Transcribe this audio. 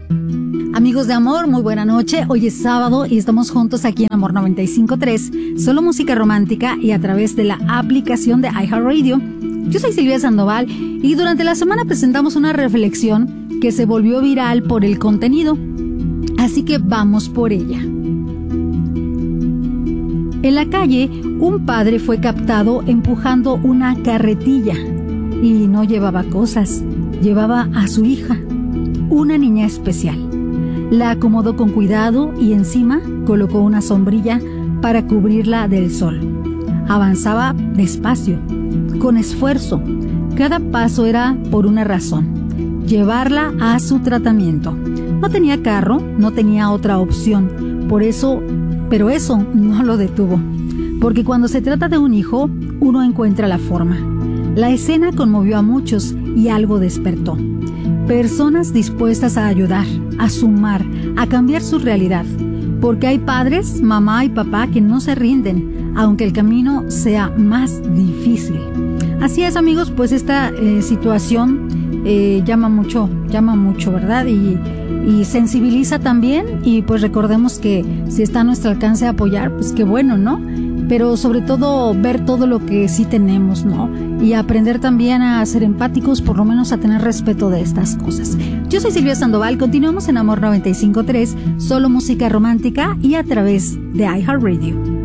Amigos de amor, muy buena noche. Hoy es sábado y estamos juntos aquí en Amor 95.3, solo música romántica y a través de la aplicación de iHeartRadio. Yo soy Silvia Sandoval y durante la semana presentamos una reflexión que se volvió viral por el contenido. Así que vamos por ella. En la calle, un padre fue captado empujando una carretilla y no llevaba cosas, llevaba a su hija, una niña especial. La acomodó con cuidado y encima colocó una sombrilla para cubrirla del sol. Avanzaba despacio, con esfuerzo. Cada paso era por una razón: llevarla a su tratamiento. No tenía carro, no tenía otra opción. Pero eso no lo detuvo. Porque cuando se trata de un hijo, uno encuentra la forma. La escena conmovió a muchos y algo despertó. Personas dispuestas a ayudar, a sumar, a cambiar su realidad. Porque hay padres, mamá y papá que no se rinden, aunque el camino sea más difícil. Así es, amigos, pues esta situación llama mucho, ¿verdad? Y sensibiliza también, y pues recordemos que si está a nuestro alcance apoyar, pues qué bueno, ¿no? Pero sobre todo ver todo lo que sí tenemos, ¿no? Y aprender también a ser empáticos, por lo menos a tener respeto de estas cosas. Yo soy Silvia Sandoval, continuamos en Amor 95.3, solo música romántica y a través de iHeartRadio.